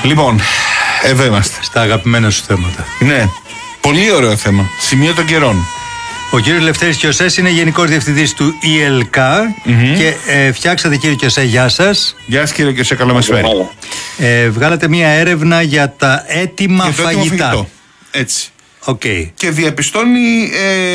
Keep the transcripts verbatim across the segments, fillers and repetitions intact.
Λοιπόν, εδώ είμαστε. Στα αγαπημένα σου θέματα. Ναι, πολύ ωραίο θέμα. Σημείο των καιρών. Ο κύριος Λευτέρης Κιωσές είναι γενικός διευθυντής του ι ελ κέι mm-hmm. και ε, φτιάξατε, κύριε Κιωσέ, γεια σας. Γεια σας, κύριε Κιωσέ, καλό μεσημέρι. Ε, βγάλατε μια έρευνα για τα έτοιμα για το φαγητά. Έτοιμο φαγητό. Έτσι. Okay. Και διαπιστώνει,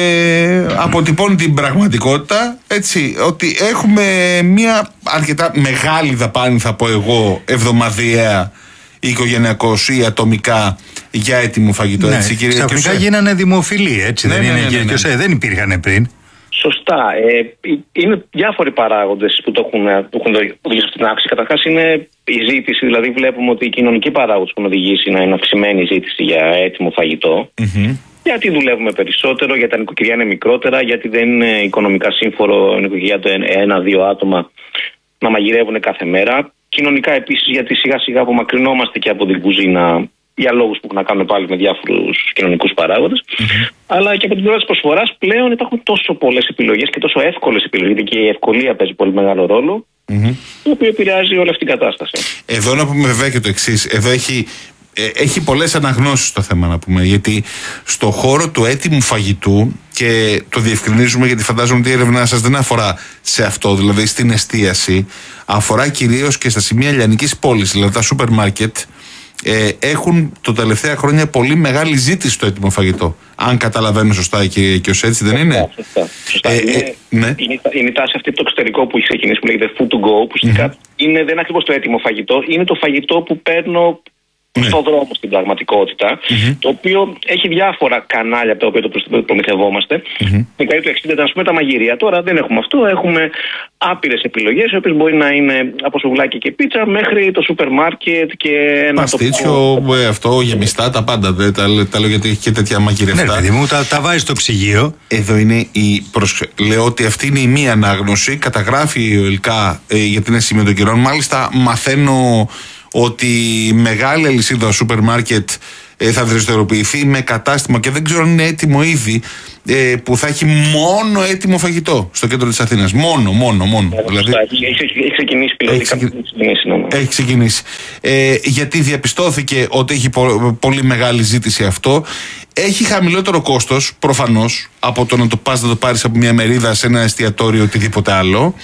ε, αποτυπώνει την πραγματικότητα, έτσι, ότι έχουμε μια αρκετά μεγάλη δαπάνη, θα πω εγώ, εβδομαδιαία, οικογενειακός ή ατομικά, για έτοιμο φαγητό. Ναι, έτσι, κύριε ξαφνικά Κιωσέ. γίνανε δημοφιλή, έτσι ναι, δεν ναι, είναι, ναι, κύριε ναι, Κιωσέ, ναι. Δεν υπήρχαν πριν. Σωστά. Ε, είναι διάφοροι παράγοντες που το έχουν, που έχουν οδηγήσει στην άξη. Καταρχάς είναι η ζήτηση, δηλαδή βλέπουμε ότι οι κοινωνικοί παράγοντες έχουν οδηγήσει να είναι αυξημένη η ζήτηση για έτοιμο φαγητό. Mm-hmm. Γιατί δουλεύουμε περισσότερο, γιατί τα νοικοκυριά είναι μικρότερα, γιατί δεν είναι οικονομικά σύμφορο νοικοκυριά το ένα-δύο άτομα να μαγειρεύουν κάθε μέρα. Κοινωνικά επίσης, γιατί σιγά σιγά απομακρυνόμαστε και από την κουζίνα για λόγους που έχουν να κάνουν πάλι με διάφορους κοινωνικούς παράγοντες. Mm-hmm. Αλλά και από την πλευρά της προσφοράς πλέον υπάρχουν τόσο πολλές επιλογές και τόσο εύκολες επιλογές, γιατί και η ευκολία παίζει πολύ μεγάλο ρόλο, mm-hmm. το οποίο επηρεάζει όλη αυτή την κατάσταση. Εδώ να πούμε βέβαια και το εξής. Εδώ έχει, ε, έχει πολλές αναγνώσεις το θέμα, να πούμε, γιατί στο χώρο του έτοιμου φαγητού, και το διευκρινίζουμε γιατί φαντάζομαι ότι η έρευνά σας δεν αφορά σε αυτό, δηλαδή στην εστίαση, αφορά κυρίως και στα σημεία λιανικής πόλης, δηλαδή τα σούπερ μάρκετ. Ε, έχουν το τελευταία χρόνια πολύ μεγάλη ζήτηση στο έτοιμο φαγητό. Αν καταλαβαίνω σωστά, κύριε Κιωσέ, έτσι δεν είναι? Σωστά, σωστά. Ε, είναι, ε, ναι. είναι, είναι η τάση αυτή από το εξωτερικό που έχει ξεκινήσει, που λέγεται food to go, που ουσιαστικά mm-hmm. είναι, δεν είναι ακριβώς το έτοιμο φαγητό, είναι το φαγητό που παίρνω ναι. στον δρόμο στην πραγματικότητα, mm-hmm. το οποίο έχει διάφορα κανάλια από τα οποία το προμηθευόμαστε. Mm-hmm. Στην δεκαετία του εξήντα ήταν, ας πούμε, τα μαγειρία. Τώρα δεν έχουμε αυτό. Έχουμε άπειρες επιλογές, οι οποίες μπορεί να είναι από σουβλάκι και πίτσα μέχρι το σούπερ μάρκετ και ένα παστίτσιο, τοπικό... αυτό, γεμιστά, τα πάντα. Δεν τα, τα λέω γιατί έχει και τέτοια μαγειρευτά. Ναι, παιδί μου, τα, τα βάζει στο ψυγείο. Εδώ είναι η. Προσ... Λέω ότι αυτή είναι η μία ανάγνωση. Καταγράφει ο ΕΛΚΑ ε, γιατί είναι σημείο των καιρών. Μάλιστα, μαθαίνω ότι η μεγάλη αλυσίδα σούπερ μάρκετ ε, θα δραστηριοποιηθεί με κατάστημα, και δεν ξέρω αν είναι έτοιμο ήδη, ε, που θα έχει μόνο έτοιμο φαγητό στο κέντρο της Αθήνας. Μόνο, μόνο, μόνο. Ε, δηλαδή, έχει, έχει ξεκινήσει πιλωτικά. Έχει, ξεκινήσει, ναι, ναι. έχει ξεκινήσει. Ε, γιατί διαπιστώθηκε ότι έχει πο, πολύ μεγάλη ζήτηση αυτό. Έχει χαμηλότερο κόστος, προφανώς, από το να το πας να το πάρεις από μια μερίδα σε ένα εστιατόριο, οτιδήποτε άλλο.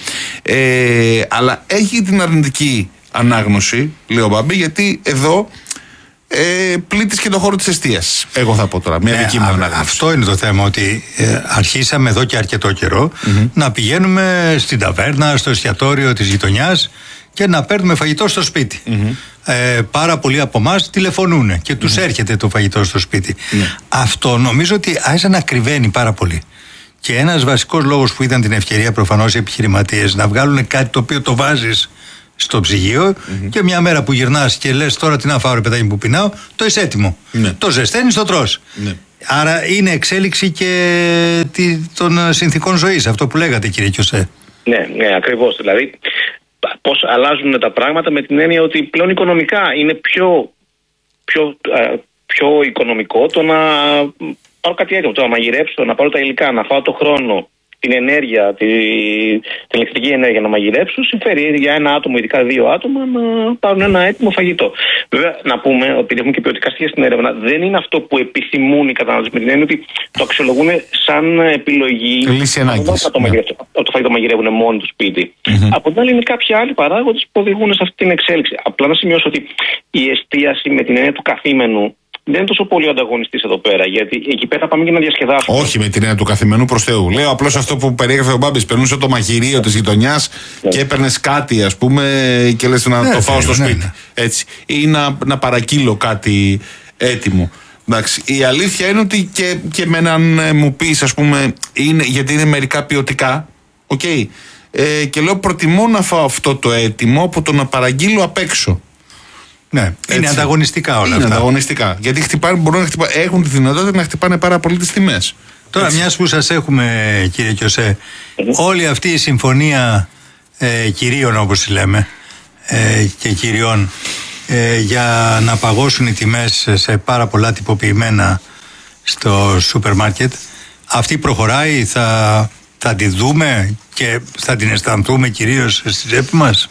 Ε, αλλά έχει την αρνητική ανάγνωση, λέει ο Μπάμπη, γιατί εδώ ε, πλήττεις και το χώρο της εστίασης. Εγώ θα πω τώρα, μια ναι, δική μου ανάγνωση. Αυτό είναι το θέμα, ότι ε, αρχίσαμε εδώ και αρκετό καιρό mm-hmm. να πηγαίνουμε στην ταβέρνα, στο εστιατόριο της γειτονιάς και να παίρνουμε φαγητό στο σπίτι. Mm-hmm. Ε, πάρα πολλοί από εμάς τηλεφωνούν και τους mm-hmm. έρχεται το φαγητό στο σπίτι. Mm-hmm. Αυτό νομίζω ότι άρχισε να κρυβαίνει πάρα πολύ. Και ένας βασικός λόγος που ήταν την ευκαιρία προφανώς οι επιχειρηματίες να βγάλουν κάτι το οποίο το βάζεις στο ψυγείο mm-hmm. και μια μέρα που γυρνάς και λες τώρα τι να φάω ρε παιδάκι που πεινάω, το είσαι έτοιμο. Ναι. Το ζεσταίνεις, το τρως. Ναι. Άρα είναι εξέλιξη και των συνθηκών ζωής, αυτό που λέγατε, κύριε Κιωσέ. Ναι, ναι, ακριβώς. Δηλαδή πώς αλλάζουν τα πράγματα με την έννοια ότι πλέον οικονομικά είναι πιο, πιο, πιο οικονομικό το να πάρω κάτι έτοιμο, το να μαγειρέψω, να πάρω τα υλικά, να φάω το χρόνο, την ενέργεια, τη, την ηλεκτρική ενέργεια να μαγειρέψουν, συμφέρει για ένα άτομο, ειδικά δύο άτομα, να πάρουν ένα έτοιμο φαγητό. Βέβαια, να πούμε ότι έχουμε και ποιοτικά στοιχεία στην έρευνα. Δεν είναι αυτό που επιθυμούν οι καταναλωτές, με την έννοια ότι το αξιολογούν σαν επιλογή. Λύση ανάγκης. Από το, το, το φαγητό μαγειρεύουν μόνοι του σπίτι. Mm-hmm. Από την άλλη, είναι κάποιοι άλλοι παράγοντες που οδηγούν σε αυτή την εξέλιξη. Απλά να σημειώσω ότι η εστίαση με την έννοια του καθήμενου δεν είναι τόσο πολύ ο ανταγωνιστής εδώ πέρα, γιατί εκεί πέρα πάμε για να διασκεδάσουμε. Όχι με την έννοια του καθημερινού, προς Θεού. Λέω απλώς αυτό που περιέγραφε ο Μπάμπης. Περνούσε το μαγειρίο της γειτονιάς ναι. και έπαιρνες κάτι, ας πούμε, και λες να ναι, το φάω ναι, στο σπίτι. Ναι. Έτσι. Ή να, να παρακύλω κάτι έτοιμο. Εντάξει. Η αλήθεια είναι ότι και, και με έναν μου πεις, ας πούμε, είναι, γιατί είναι μερικά ποιοτικά. Οκ. Okay. Ε, και λέω προτιμώ να φάω αυτό το έτοιμο από το να παραγγείλω απ' έξω. Ναι, έτσι. Είναι ανταγωνιστικά όλα είναι αυτά. Είναι ανταγωνιστικά. Γιατί χτυπάνε, μπορούν να χτυπάνε, έχουν τη δυνατότητα να χτυπάνε πάρα πολύ τις τιμές. Τώρα, έτσι. Μιας που σας έχουμε, κύριε Κιωσέ, mm-hmm. όλη αυτή η συμφωνία ε, κυρίων, όπως λέμε, ε, και κυριών, ε, για να παγώσουν οι τιμές σε πάρα πολλά τυποποιημένα στο σούπερ μάρκετ, αυτή προχωράει, θα, θα τη δούμε και θα την αισθανθούμε κυρίως στη τσέπη μας.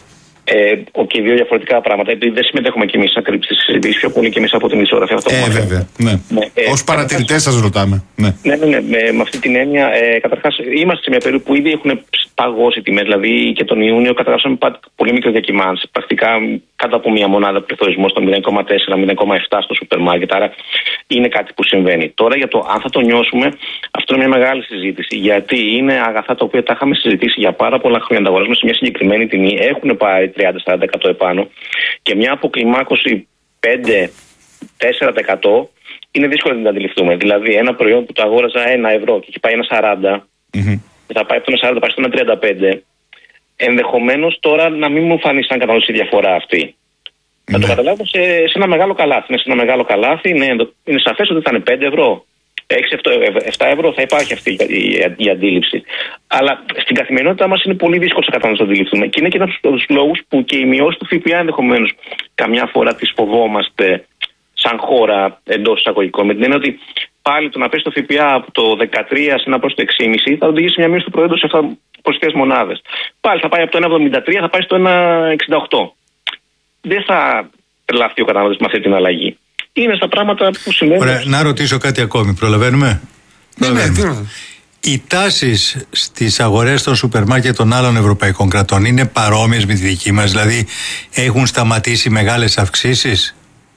Ε, και δύο διαφορετικά πράγματα. Επειδή δεν συμμετέχουμε κι εμεί ακρίψη στη συζήτηση, πιο πολύ κι εμεί από την ισορροφία. Αυτό ε, βέβαια. Ναι. Ναι. Ε, Ως παρατηρητές σας ρωτάμε. Ναι, ναι, ναι. ναι με, με αυτή την έννοια, ε, καταρχάς, είμαστε σε μια περίοδο που ήδη έχουν παγώσει τιμές. Δηλαδή και τον Ιούνιο καταγράψαμε πολύ μικροδιακυμάνσεις. Πρακτικά κάτω από μια μονάδα πληθωρισμού στο μηδέν κόμμα τέσσερα με μηδέν κόμμα επτά στο σούπερ μάρκετ. Άρα είναι κάτι που συμβαίνει. Τώρα για το αν θα το νιώσουμε, αυτό είναι μια μεγάλη συζήτηση. Γιατί είναι αγαθά τα οποία τα είχαμε συζητήσει για πάρα πολλά χρόνια. Τα αγοράζουμε σε μια συγκεκριμένη τιμή. Έχουν πάρει τριάντα με σαράντα τοις εκατό επάνω. Και μια αποκλιμάκωση πέντε με τέσσερα τοις εκατό είναι δύσκολο να την αντιληφθούμε. Δηλαδή, ένα προϊόν που το αγόραζα ένα ευρώ και έχει πάει ένα σαράντα, mm-hmm. και θα πάει από το ένα σαράντα πάει στο ένα τριάντα πέντε, ενδεχομένως τώρα να μην μου φανεί σαν κατανάλωση η διαφορά αυτή. Mm-hmm. Να το καταλάβω σε, σε ένα μεγάλο καλάθι. Είναι σε ένα μεγάλο καλάθι, είναι, είναι σαφές ότι θα είναι πέντε ευρώ. έξι επτά ευρώ θα υπάρχει αυτή η, η, η αντίληψη. Αλλά στην καθημερινότητά μας είναι πολύ δύσκολο σε κατανάλωση να αντιληφθούμε. Και είναι και ένας από τους λόγους που και η μειώση του ΦΠΑ ενδεχομένως καμιά φορά τις φοβόμαστε σαν χώρα εντός εισαγωγικών. Με την έννοια ότι πάλι το να πέσει το ΦΠΑ από το δεκατρία σε ένα προς το έξι κόμμα πέντε θα οδηγήσει μια μείωση του προϊόντος σε αυτά προσιτές μονάδες. Πάλι θα πάει από το ένα εβδομήντα τρία θα πάει στο ένα εξήντα οκτώ. Δεν θα τρελαθεί ο καταναλωτής με αυτή την αλλαγή. Είναι στα πράγματα που συμβαίνουν. Ωραία, να ρωτήσω κάτι ακόμη. Προλαβαίνουμε. Ναι, ναι, ναι. Οι τάσεις στις αγορές των σούπερ μάρκετ των άλλων ευρωπαϊκών κρατών είναι παρόμοιες με τη δική μας? Δηλαδή έχουν σταματήσει μεγάλες αυξήσεις?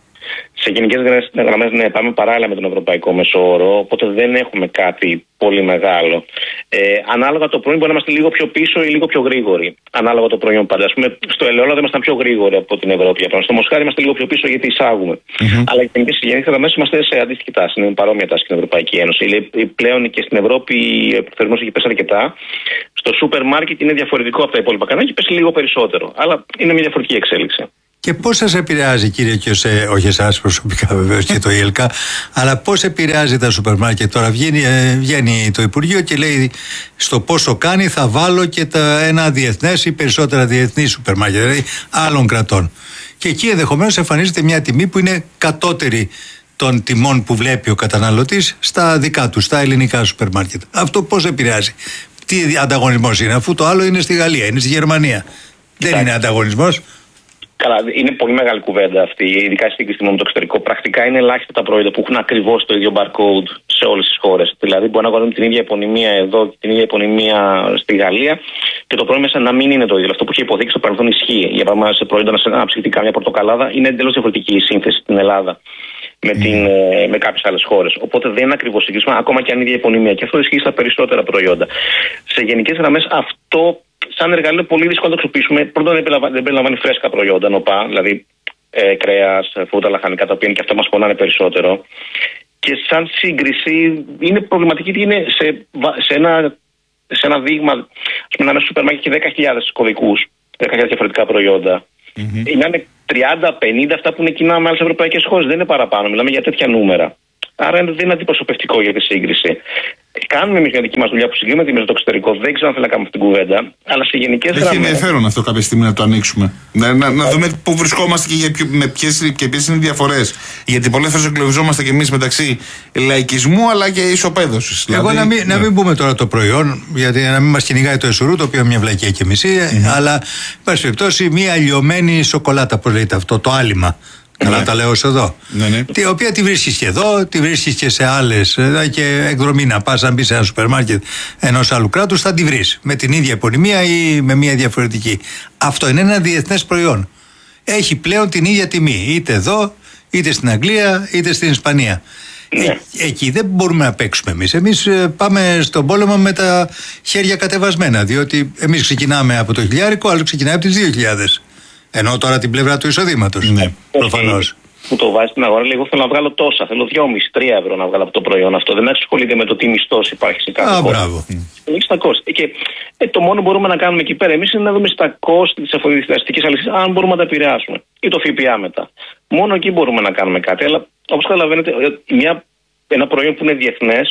Σε γενικές γραμμές, ναι, πάμε παράλληλα με τον ευρωπαϊκό μεσόωρο, οπότε δεν έχουμε κάτι πολύ μεγάλο. Ε, ανάλογα το προϊόν, μπορεί να είμαστε λίγο πιο πίσω ή λίγο πιο γρήγοροι. Ανάλογα το προϊόν πάντα. Ας πούμε, στο ελαιόλαδο ήμασταν πιο γρήγοροι από την Ευρώπη. Στο μοσχάρι είμαστε λίγο πιο πίσω γιατί εισάγουμε. Mm-hmm. Αλλά σε γενικές γραμμές είμαστε σε αντίστοιχη τάση. Είναι παρόμοια τάση στην Ευρωπαϊκή Ένωση. Πλέον και στην Ευρώπη ο πληθωρισμός έχει πέσει αρκετά. Στο σούπερ μάρκετ είναι διαφορετικό από τα υπόλοιπα κανάλια και πέσει λίγο περισσότερο. Αλλά είναι μια διαφορετική εξέλιξη. Και πώς σας επηρεάζει, κύριε Κιωσέ, όχι εσάς προσωπικά βεβαίως και το ΙΕΛΚΑ, αλλά πώς επηρεάζει τα σούπερ μάρκετ? Τώρα βγαίνει, ε, βγαίνει το Υπουργείο και λέει στο πόσο κάνει θα βάλω και τα, ένα διεθνές ή περισσότερα διεθνή σούπερ μάρκετ, δηλαδή άλλων κρατών. Και εκεί ενδεχομένως εμφανίζεται μια τιμή που είναι κατώτερη των τιμών που βλέπει ο καταναλωτής στα δικά του, στα ελληνικά σούπερ μάρκετ. Αυτό πώς επηρεάζει? Τι ανταγωνισμός είναι, αφού το άλλο είναι στη Γαλλία, είναι στη Γερμανία? Δεν είναι ανταγωνισμός. Καλά, είναι πολύ μεγάλη κουβέντα αυτή, ειδικά στη σύγκριση με το εξωτερικό. Πρακτικά είναι ελάχιστα τα προϊόντα που έχουν ακριβώς το ίδιο barcode σε όλες τις χώρες. Δηλαδή, μπορεί να αγοράζουμε την ίδια επωνυμία εδώ και την ίδια επωνυμία στη Γαλλία και το προϊόν μέσα να μην είναι το ίδιο. Αυτό που είχε υποδείξει στο παρελθόν ισχύει. Για παράδειγμα, σε προϊόντα να ψυχτεί κάμια πορτοκαλάδα είναι εντελώς διαφορετική η σύνθεση στην Ελλάδα με, την, mm. με κάποιες άλλες χώρες. Οπότε δεν είναι ακριβώς συγκρίσιμα, ακόμα και αν είναι η ίδια επωνυμία. Και αυτό ισχύει στα περισσότερα προϊόντα. Σε γενικές γραμμές, αυτό σαν εργαλείο πολύ δύσκολο να το αξιοποιήσουμε. Πρώτον, δεν περιλαμβάνει φρέσκα προϊόντα, νοπά, δηλαδή ε, κρέας, φρούτα, λαχανικά, τα οποία είναι και αυτά μας πονάνε περισσότερο. Και σαν σύγκριση είναι προβληματική γιατί είναι σε, σε, ένα, σε ένα δείγμα, ας πούμε, να είναι στο σούπερ μάρκετ και δέκα χιλιάδες κωδικούς, δέκα χιλιάδες διαφορετικά προϊόντα. Mm-hmm. Να είναι τριάντα πενήντα αυτά που είναι κοινά με άλλες ευρωπαϊκές χώρες, δεν είναι παραπάνω. Μιλάμε για τέτοια νούμερα. Άρα δεν είναι αντιπροσωπευτικό για τη σύγκριση. Κάνουμε εμείς μια δική μας δουλειά που συγκρίνουμε με το εξωτερικό. Δεν ξέρω αν θέλω να κάνουμε αυτή την κουβέντα. Αλλά σε γενικές γραμμές. Έχει ενδιαφέρον αυτό κάποια στιγμή να το ανοίξουμε. Να, να, να δούμε πού βρισκόμαστε και, για, με ποιες, και ποιες είναι οι διαφορές. Γιατί πολλές φορές εγκλωβιζόμαστε κι εμείς μεταξύ λαϊκισμού αλλά και ισοπαίδωσης. Εγώ δηλαδή, να, μην, ναι. να μην πούμε τώρα το προϊόν, γιατί να μην μας κυνηγάει το εσουρού, το οποίο είναι μια βλακία και μισή, mm-hmm. αλλά, εν πάση περιπτώσει, μια λιωμένη σοκολάτα, πώς λέγεται αυτό, το άλυμα. Καλά ναι. τα λέω ως εδώ. Ναι, ναι. Η οποία τη βρίσκεις και εδώ, τη βρίσκεις και σε άλλες. Και εκδρομή να πας, αν μπεις σε ένα σούπερ μάρκετ ενός άλλου κράτους, θα τη βρεις. Με την ίδια επωνυμία ή με μια διαφορετική. Αυτό είναι ένα διεθνές προϊόν. Έχει πλέον την ίδια τιμή. Είτε εδώ, είτε στην Αγγλία, είτε στην Ισπανία. Ναι. Ε, εκεί δεν μπορούμε να παίξουμε εμείς. Εμείς πάμε στον πόλεμο με τα χέρια κατεβασμένα. Διότι εμείς ξεκινάμε από το χιλιάρικο, άλλο ξεκινάει από τις δύο χιλιάδες. Ενώ τώρα την πλευρά του εισοδήματος. Ναι, προφανώς. Που το βάζει στην αγορά, λίγο θέλω να βγάλω τόσα. Θέλω δυόμισι με τρία ευρώ να βγάλω από το προϊόν αυτό. Δεν ασχολείται με το τι μισθός υπάρχει σε κάθε χώρα. Α, μπράβο. Έχει στα κόστη. Και ε, το μόνο που μπορούμε να κάνουμε εκεί πέρα εμείς είναι να δούμε στα κόστη της αφοδιστικής αλυσίδας αν μπορούμε να τα επηρεάσουμε. Ή το ΦΠΑ μετά. Μόνο εκεί μπορούμε να κάνουμε κάτι. Αλλά όπως καταλαβαίνετε, μια, ένα προϊόν που είναι διεθνές.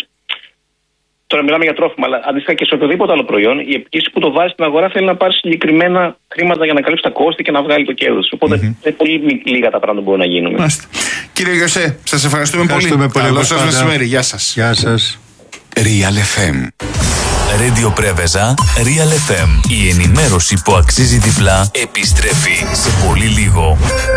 Τώρα μιλάμε για τρόφιμα, αλλά αντίστοιχα και σε οποιοδήποτε άλλο προϊόν, η επιχείρηση που το βάζει στην αγορά θέλει να πάρει συγκεκριμένα χρήματα για να καλύψει τα κόστη και να βγάλει το κέρδος. Οπότε mm-hmm. είναι πολύ λίγα τα πράγματα που μπορούν να γίνουν. Μάλιστα. Κύριε Γιωσέ, σας ευχαριστούμε, ευχαριστούμε πολύ. πολύ. Καλό σας μεσημέρι. Γεια σας. Γεια σας. Real εφ εμ. Radio Πρέβεζα, Real εφ εμ. Η ενημέρωση που αξίζει διπλά επιστρέφει σε πολύ λίγο.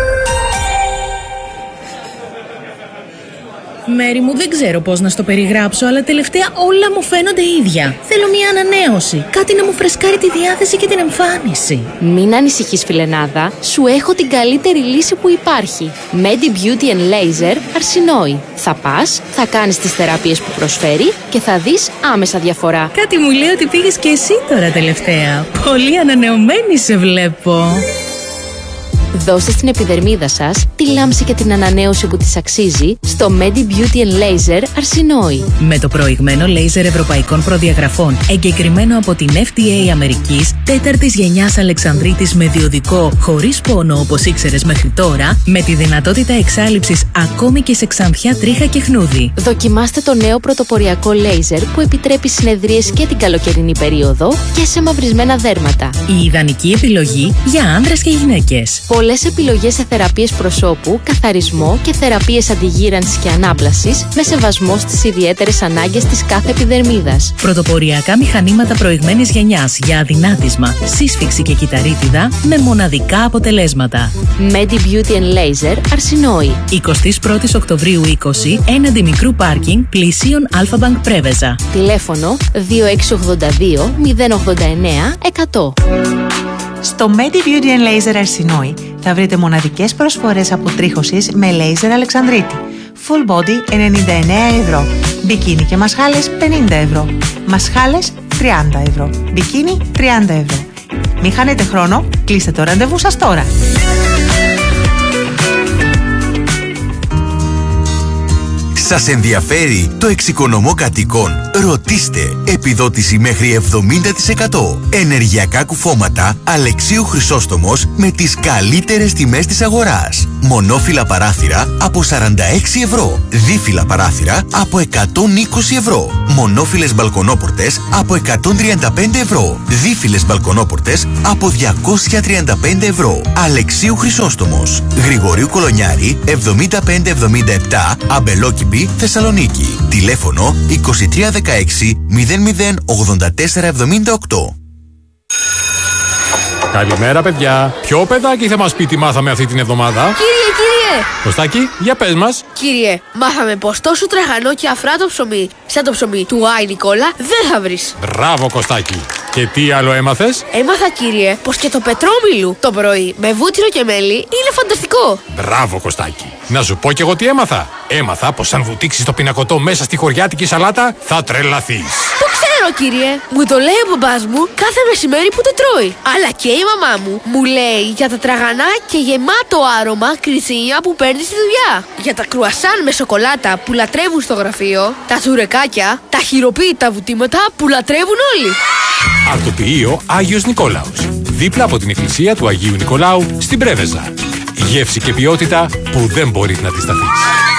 Μέρη μου, δεν ξέρω πώς να στο περιγράψω, αλλά τελευταία όλα μου φαίνονται ίδια. Θέλω μια ανανέωση. Κάτι να μου φρεσκάρει τη διάθεση και την εμφάνιση. Μην ανησυχείς, φιλενάδα. Σου έχω την καλύτερη λύση που υπάρχει. Medi Beauty and Laser Αρσινόη. Θα πας, θα κάνεις τις θεραπείες που προσφέρει και θα δεις άμεσα διαφορά. Κάτι μου λέει ότι πήγες και εσύ τώρα τελευταία. Πολύ ανανεωμένη σε βλέπω. Δώστε στην επιδερμίδα σας τη λάμψη και την ανανέωση που της αξίζει στο Medi Beauty and Laser Αρσινόη. Με το προηγμένο λέιζερ ευρωπαϊκών προδιαγραφών, εγκεκριμένο από την εφ ντι έι Αμερικής, τέταρτης γενιάς Αλεξανδρίτης με διοδικό, χωρίς πόνο όπως ήξερες μέχρι τώρα, με τη δυνατότητα εξάλειψης ακόμη και σε ξανθιά, τρίχα και χνούδι. Δοκιμάστε το νέο πρωτοποριακό λέιζερ που επιτρέπει συνεδρίες και την καλοκαιρινή περίοδο και σε μαυρισμένα δέρματα. Η ιδανική επιλογή για άνδρες και γυναίκες. Πολλές επιλογές σε θεραπείες προσώπου, καθαρισμό και θεραπείες αντιγύρανσης και ανάπλασης με σεβασμό στις ιδιαίτερες ανάγκες της κάθε επιδερμίδας. Πρωτοποριακά μηχανήματα προηγμένης γενιάς για αδυνάτισμα, σύσφυξη και κυταρίτιδα με μοναδικά αποτελέσματα. Medi Beauty and Laser Αρσινόη. εικοστή πρώτη Οκτωβρίου είκοσι, έναντι μικρού πάρκινγκ, πλησίον Αλφα Μπανκ Πρέβεζα. Τηλέφωνο δύο έξι ογδόντα δύο μηδέν ογδόντα εννέα εκατό. Στο Medi Beauty and Laser Αρσινόη θα βρείτε μοναδικές προσφορές αποτρίχωσης με λέιζερ Αλεξανδρίτη. Full body ενενήντα εννέα ευρώ. Μπικίνι και μασχάλες πενήντα ευρώ. Μασχάλες τριάντα ευρώ. Μπικίνι τριάντα ευρώ. Μην χάνετε χρόνο, κλείστε το ραντεβού σας τώρα. Σας ενδιαφέρει το εξοικονομώ κατοικών? Ρωτήστε. Επιδότηση μέχρι εβδομήντα τοις εκατό. Ενεργειακά κουφώματα Αλεξίου Χρυσόστομος με τις καλύτερες τιμές της αγοράς. Μονόφυλλα παράθυρα από σαράντα έξι ευρώ. Δίφυλλα παράθυρα από εκατόν είκοσι ευρώ. Μονόφυλλες μπαλκονόπορτες από εκατόν τριάντα πέντε ευρώ. Δίφυλλες μπαλκονόπορτες από διακόσια τριάντα πέντε ευρώ. Αλεξίου Χρυσόστομος. Γρηγορίου Κολονιάρη εβδομήντα πέντε εβδομήντα επτά, Αμπελόκηπη, Θεσσαλονίκη. Τηλέφωνο είκοσι τρία δεκαέξι μηδέν μηδέν ογδόντα τέσσερα εβδομήντα οκτώ. Καλημέρα, παιδιά. Ποιο παιδάκι θα μας πει τι μάθαμε αυτή την εβδομάδα? Κύριε, κύριε! Κωστάκη, για πες μας. Κύριε, μάθαμε πως τόσο τραγανό και αφράτο ψωμί, σαν το ψωμί του Άι Νικόλα, δεν θα βρεις. Μπράβο, Κωστάκη. Και τι άλλο έμαθες? Έμαθα, κύριε, πως και το πετρόμιλου το πρωί με βούτυρο και μέλι είναι φανταστικό. Μπράβο, Κωστάκη. Να σου πω κι εγώ τι έμαθα. Έμαθα πως αν βουτήξεις το πινακωτό μέσα στη χωριάτικη σαλάτα, θα τρελαθείς. Το ξέρω, κύριε. Μου το λέει ο μπαμπάς μου κάθε μεσημέρι που το τρώει. Αλλά και η μαμά μου μου λέει για τα τραγανά και γεμάτο άρωμα κριτσίνια που παίρνει στη δουλειά. Για τα κρουασάν με σοκολάτα που λατρεύουν στο γραφείο. Τα τσουρεκάκια, τα χειροποίητα βουτήματα που λατρεύουν όλοι. Αρτοποιείο Άγιος Νικόλαος. Δίπλα από την εκκλησία του Αγίου Νικολάου στην Πρέβεζα. Γεύση και ποιότητα που δεν μπορείς να αντισταθείς.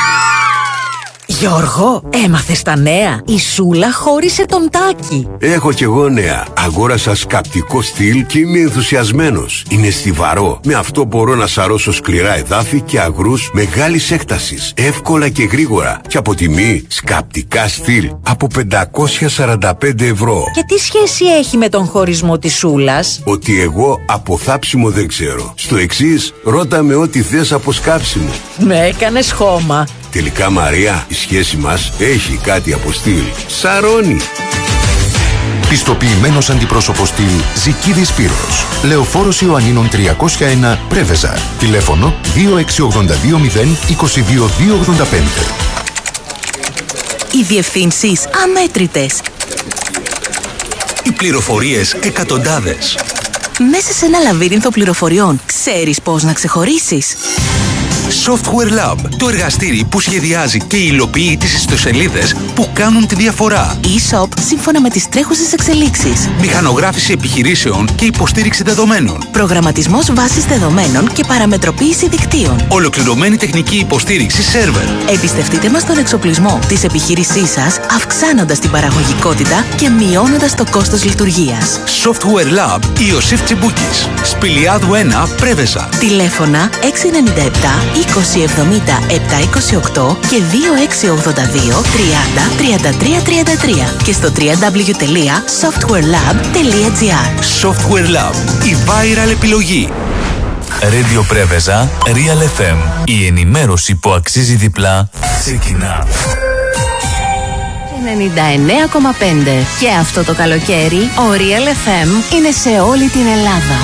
Γιώργο, έμαθες τα νέα? Η Σούλα χώρισε τον Τάκη. Έχω κι εγώ νέα. Αγόρασα σκαπτικό στυλ και είμαι ενθουσιασμένος. Είναι στιβαρό. Με αυτό μπορώ να σαρώσω σκληρά εδάφη και αγρούς μεγάλης έκτασης. Εύκολα και γρήγορα. Και από τιμή σκαπτικά στυλ από πεντακόσια σαράντα πέντε ευρώ. Και τι σχέση έχει με τον χωρισμό της Σούλας? Ότι εγώ από θάψιμο δεν ξέρω. Στο εξής, ρώτα με ό,τι θες από σκάψιμο. Με έκανες χώμα. Τελικά, Μαρία, η σχέση μας έχει κάτι από στυλ. Σαρώνει. Πιστοποιημένος αντιπρόσωπος στυλ Ζικίδης Σπύρος. Λεωφόρος Ιωαννίνων τριακόσια ένα, Πρέβεζα. Τηλέφωνο δύο έξι ογδόντα δύο μηδέν είκοσι δύο διακόσια ογδόντα πέντε. Οι διευθύνσεις αμέτρητες. Οι πληροφορίες εκατοντάδες. Μέσα σε ένα λαβύρινθο πληροφοριών, ξέρεις πώς να ξεχωρίσεις? Software Lab, το εργαστήρι που σχεδιάζει και υλοποιεί τις ιστοσελίδες που κάνουν τη διαφορά. E-shop σύμφωνα με τις τρέχουσες εξελίξεις. Μηχανογράφηση επιχειρήσεων και υποστήριξη δεδομένων. Προγραμματισμός βάσης δεδομένων και παραμετροποίηση δικτύων. Ολοκληρωμένη τεχνική υποστήριξη σερβερ. Εμπιστευτείτε μας τον εξοπλισμό της επιχείρησής σας, αυξάνοντας την παραγωγικότητα και μειώνοντας το κόστος λειτουργίας. Software Lab Ιωσήφ Τσιμπούκης. Σπηλιάδου ένα, Πρέβεζα. Τηλέφωνα έξι εννιά επτά είκοσι εβδομήντα επτακόσια είκοσι οκτώ και δύο έξι ογδόντα δύο τριάντα τριάντα τρία τριάντα τρία και στο double-u double-u double-u τελεία softwarelab τελεία gr. Software Lab, η viral επιλογή. Radio Πρέβεζα, Real εφ εμ. Η ενημέρωση που αξίζει διπλά ξεκινά. ενενήντα εννέα κόμμα πέντε. Και αυτό το καλοκαίρι ο Real εφ εμ είναι σε όλη την Ελλάδα.